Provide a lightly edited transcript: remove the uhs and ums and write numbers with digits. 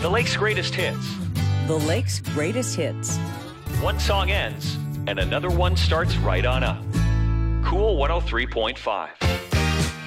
The Lake's greatest hits. The Lake's greatest hits. One song ends, and another one starts right on up. Cool 103.5.